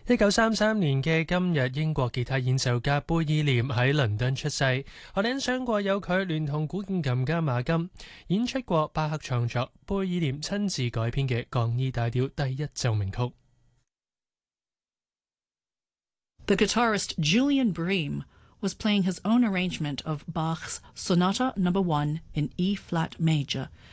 1933年嘅今日，英國吉他演奏家貝爾廉喺倫敦出世。我哋欣賞過有佢聯同古鍵琴家馬金演出過巴赫創作、貝爾廉親自改編嘅降 E 大調第一奏鳴曲。 The guitarist Julian Bream was playing his own arrangement of Bach's Sonata No. 1 in E-flat major,